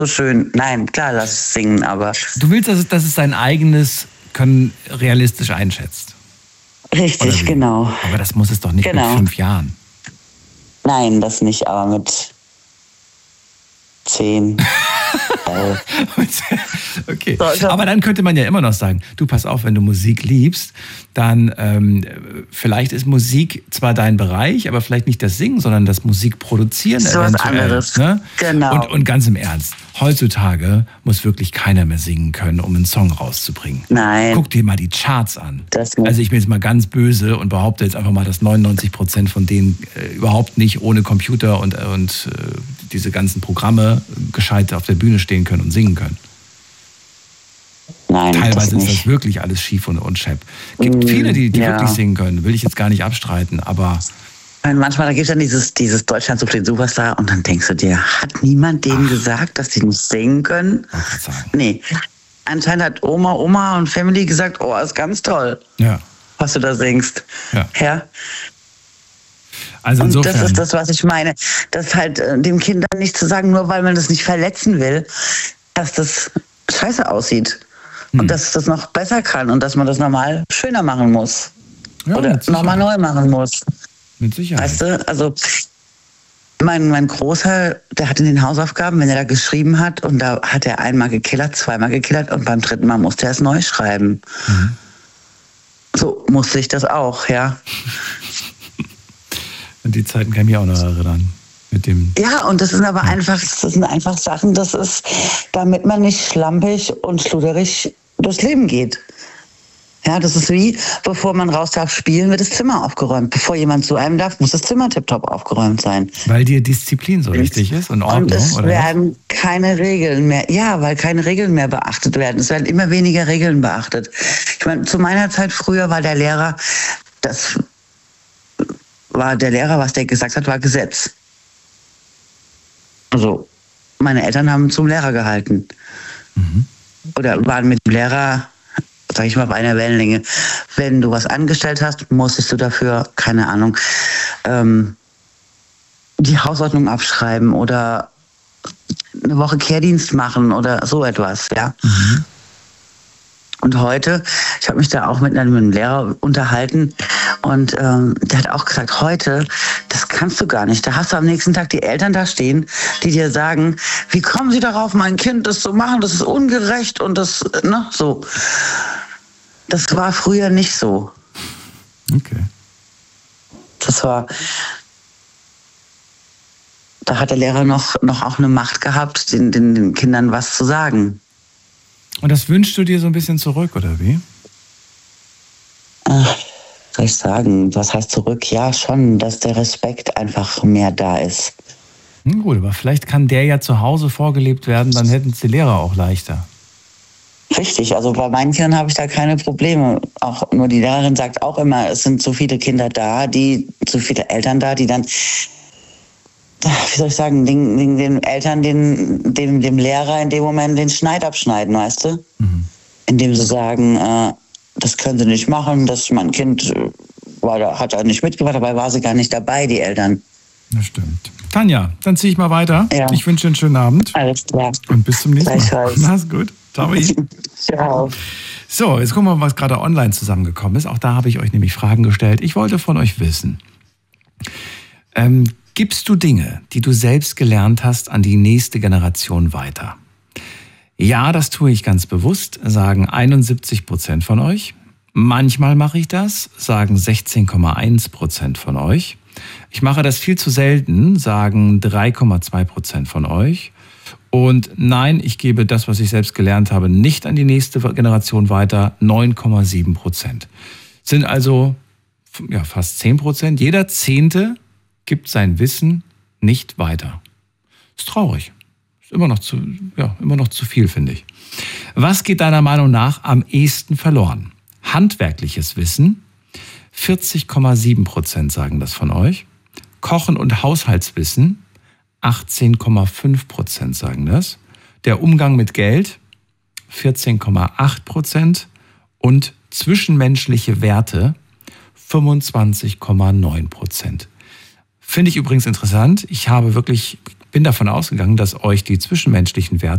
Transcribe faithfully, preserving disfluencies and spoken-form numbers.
so schön. Nein, klar, lass es singen, aber... Du willst, dass es, dass es sein eigenes Können realistisch einschätzt. Richtig, genau. Aber das muss es doch nicht genau. mit fünf Jahren. Nein, das nicht, aber mit zehn. Okay, aber dann könnte man ja immer noch sagen, du pass auf, wenn du Musik liebst, dann ähm, vielleicht ist Musik zwar dein Bereich, aber vielleicht nicht das Singen, sondern das Musikproduzieren so eventuell. Was anderes. Ne? Genau. Und, und ganz im Ernst, heutzutage muss wirklich keiner mehr singen können, um einen Song rauszubringen. Nein. Guck dir mal die Charts an. Das also ich bin jetzt mal ganz böse und behaupte jetzt einfach mal, dass neunundneunzig Prozent von denen äh, überhaupt nicht ohne Computer und, und äh, diese ganzen Programme gescheit auf der Bühne stehen können und singen können. Nein, teilweise das ist das wirklich alles schief und, und schepp. Gibt mm, viele, die, die ja. wirklich singen können, will ich jetzt gar nicht abstreiten, aber... Und manchmal da gibt es dann dieses, dieses Deutschland sucht den Superstar und dann denkst du dir, hat niemand denen Ach. gesagt, dass sie nicht singen können? Nee. Anscheinend hat Oma, Oma und Family gesagt, oh, ist ganz toll, ja. was du da singst. Ja. ja. Also insofern. Und das ist das, was ich meine. Das halt äh, dem Kind dann nicht zu sagen, nur weil man das nicht verletzen will, dass das scheiße aussieht. Hm. Und dass das noch besser kann und dass man das normal schöner machen muss. Ja, oder nochmal neu machen muss. Mit Sicherheit. Weißt du, also mein, mein Großer, der hat in den Hausaufgaben, wenn er da geschrieben hat, und da hat er einmal gekillert, zweimal gekillert und beim dritten Mal musste er es neu schreiben. Mhm. So musste ich das auch, ja. Und die Zeiten kann ich mich auch noch erinnern. Mit dem ja, und das sind aber einfach, das sind einfach Sachen, das ist, damit man nicht schlampig und schluderig durchs Leben geht. Ja, das ist wie, bevor man raus darf spielen, wird das Zimmer aufgeräumt. Bevor jemand zu einem darf, muss das Zimmer tipptopp aufgeräumt sein. Weil dir Disziplin so wichtig ist und Ordnung, und es oder? werden keine Regeln mehr, ja, weil keine Regeln mehr beachtet werden. Es werden immer weniger Regeln beachtet. Ich meine, zu meiner Zeit früher war der Lehrer, das war der Lehrer, was der gesagt hat, war Gesetz. Also, meine Eltern haben zum Lehrer gehalten. Mhm. Oder waren mit dem Lehrer, sag ich mal, auf einer Wellenlänge. Wenn du was angestellt hast, musstest du dafür, keine Ahnung, ähm, die Hausordnung abschreiben oder eine Woche Kehrdienst machen oder so etwas, ja. Mhm. Und heute, ich habe mich da auch mit einem Lehrer unterhalten und ähm, der hat auch gesagt, heute, das kannst du gar nicht. Da hast du am nächsten Tag die Eltern da stehen, die dir sagen, wie kommen sie darauf, mein Kind das zu machen, das ist ungerecht und das, ne, so. Das war früher nicht so. Okay. Das war, da hat der Lehrer noch, noch auch eine Macht gehabt, den, den, den Kindern was zu sagen. Und das wünschst du dir so ein bisschen zurück, oder wie? Ach, soll ich sagen, was heißt zurück? Ja, schon, dass der Respekt einfach mehr da ist. Hm, gut, aber vielleicht kann der ja zu Hause vorgelebt werden, dann hätten es die Lehrer auch leichter. Richtig, also bei meinen Kindern habe ich da keine Probleme. Auch nur die Lehrerin sagt auch immer, es sind zu viele Kinder da, die, zu viele Eltern da, die dann, wie soll ich sagen, den, den, den Eltern, den, dem, dem Lehrer in dem Moment den Schneid abschneiden, weißt du? Mhm. Indem sie sagen, äh, das können sie nicht machen, das mein Kind war da, hat da nicht mitgemacht, dabei war sie gar nicht dabei, die Eltern. Das stimmt. Tanja, dann ziehe ich mal weiter. Ja. Ich wünsche dir einen schönen Abend. Alles klar. Und bis zum nächsten Mal. Mach's gut. Ciao. Ciao. So, jetzt gucken wir mal, was gerade online zusammengekommen ist. Auch da habe ich euch nämlich Fragen gestellt. Ich wollte von euch wissen, ähm, gibst du Dinge, die du selbst gelernt hast, an die nächste Generation weiter? Ja, das tue ich ganz bewusst, sagen einundsiebzig Prozent von euch. Manchmal mache ich das, sagen sechzehn Komma eins Prozent von euch. Ich mache das viel zu selten, sagen drei Komma zwei Prozent von euch. Und nein, ich gebe das, was ich selbst gelernt habe, nicht an die nächste Generation weiter, neun Komma sieben Prozent. Sind also ja, fast zehn Prozent. Jeder Zehnte gibt sein Wissen nicht weiter. Ist traurig. Ist immer noch zu, ja, immer noch zu viel, finde ich. Was geht deiner Meinung nach am ehesten verloren? Handwerkliches Wissen, vierzig Komma sieben Prozent sagen das von euch. Kochen und Haushaltswissen, achtzehn Komma fünf Prozent sagen das. Der Umgang mit Geld, vierzehn Komma acht Prozent. Und zwischenmenschliche Werte, fünfundzwanzig Komma neun Prozent. Finde ich übrigens interessant. Ich habe wirklich bin davon ausgegangen, dass euch die zwischenmenschlichen Werte